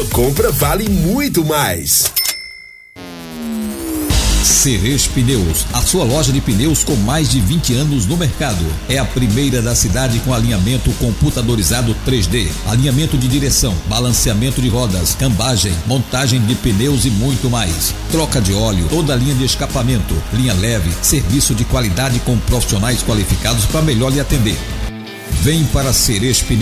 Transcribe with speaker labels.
Speaker 1: compra vale muito mais.
Speaker 2: Ceres Pneus, a sua loja de pneus com mais de 20 anos no mercado. É a primeira da cidade com alinhamento computadorizado 3D, alinhamento de direção, balanceamento de rodas, cambagem, montagem de pneus e muito mais. Troca de óleo, toda a linha de escapamento, linha leve, serviço de qualidade com profissionais qualificados para melhor lhe atender. Vem para Ceres Pneus.